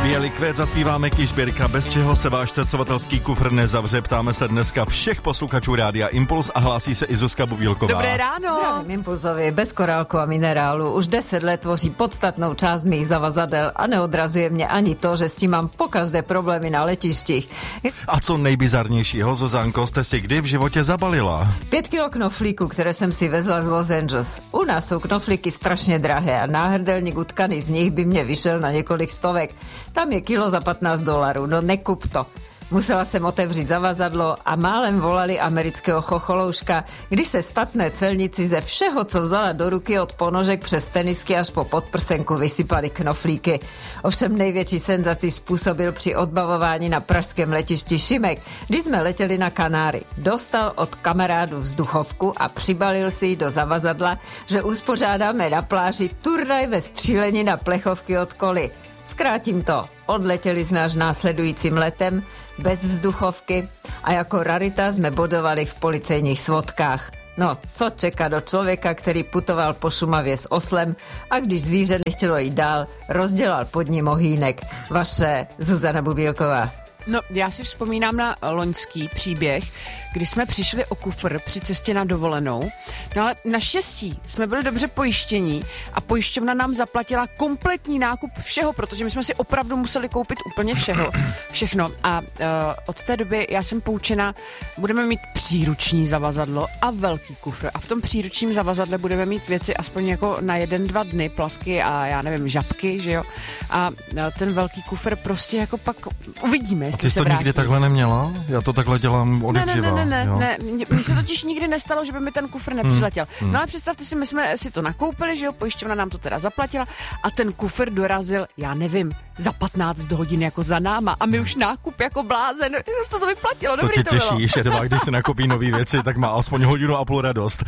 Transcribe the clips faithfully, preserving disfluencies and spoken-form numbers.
Bělý květ zaspíváme Kyšběrka, bez čeho se váš cestovatelský kufr nezavře. Ptáme se dneska všech posluchačů Rádia Impuls a hlásí se i Zuzka Bubílková. Dobré ráno. Zdravím Impulsovi, bez korálku a minerálu. Už deset let tvoří podstatnou část mých zavazadel a neodrazuje mě ani to, že s tím mám pokaždé problémy na letištích. A co nejbizarnějšího, Zuzanko, jste si kdy v životě zabalila? Pět kilo knoflíku, které jsem si vezla z Los Angeles. U nás jsou knoflíky strašně drahé a náhrdelník utkaný z nich by mě vyšel na několik stovek. Tam je kilo za patnáct dolarů, no nekup to. Musela jsem otevřít zavazadlo a málem volali amerického chocholouška, když se statné celníci ze všeho, co vzala do ruky od ponožek přes tenisky až po podprsenku vysypali knoflíky. Ovšem největší senzaci způsobil při odbavování na pražském letišti Šimek, když jsme letěli na Kanáry. Dostal od kamarádu vzduchovku a přibalil si ji do zavazadla, že uspořádáme na pláži turnaj ve střílení na plechovky od koly. Zkrátím to, odletěli jsme až následujícím letem, bez vzduchovky a jako rarita jsme bodovali v policejních svodkách. No, co čeká do člověka, který putoval po Šumavě s oslem a když zvíře nechtělo jít dál, rozdělal pod ním ohýnek. Vaše Zuzana Bubílková. No, já si vzpomínám na loňský příběh, kdy jsme přišli o kufr při cestě na dovolenou. No ale naštěstí jsme byli dobře pojištění a pojišťovna nám zaplatila kompletní nákup všeho, protože my jsme si opravdu museli koupit úplně všeho, všechno. A uh, od té doby já jsem poučena, budeme mít příruční zavazadlo a velký kufr. A v tom příručním zavazadle budeme mít věci aspoň jako na jeden, dva dny, plavky a já nevím, žabky, že jo. A uh, ten velký kufr prostě jako pak uvidíme, jestli Ty jsi se to vrátí. nikdy takhle neměla? Já to takhle dělám od Ne, ne, ne, ne, ne, jo. ne. Mně se totiž nikdy nestalo, že by mi ten kufr nepřiletěl. Hmm. No ale představte si, my jsme si to nakoupili, že jo, pojišťovna nám to teda zaplatila a ten kufr dorazil, já nevím, za patnáct hodin jako za náma a my už nákup jako blázen, už se to vyplatilo, To dobrý tě to bylo. těší, že dva, když si nakopí nový věci, tak má aspoň hodinu a půl radost.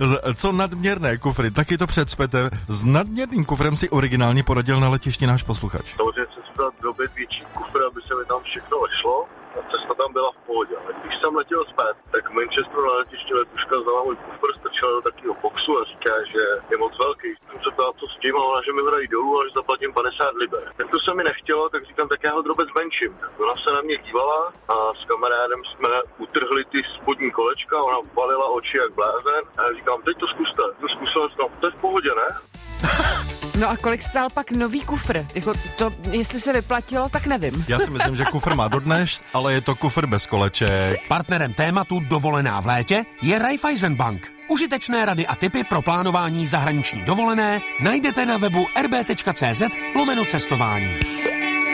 Co nadměrné kufry, taky to předspete. S nadměrným kufrem si originálně poradil na letišti náš posluchač. Samozřejmě jsem si dal dobit větší kufr, aby se mi tam všechno vešlo. A cesta tam byla v pohodě. Ale když jsem letěl zpět, tak v Manchesteru na letišti letuška vzala můj kufr, strčila do takového boxu a říká, že je moc velký. Jsem se ptal, co s tím, a ona, že mi ho dají dolů a že zaplatím padesát liber. Tak to se mi nechtělo, tak říkám, tak já ho drobec zmenším. Tak ona se na mě dívala a s kamarádem jsme utrhli ty spodní kolečka, ona valila oči jak blázen a já říkám, teď to zkuste. To zkusila, říkám, to je v pohodě, ne? No a kolik stál pak nový kufr? Jako to, jestli se vyplatilo, tak nevím. Já si myslím, že kufr má dodnes, ale je to kufr bez koleček. Partnerem tématu Dovolená v létě je Raiffeisen Bank. Užitečné rady a tipy pro plánování zahraniční dovolené najdete na webu r b tečka c z lomeno cestování.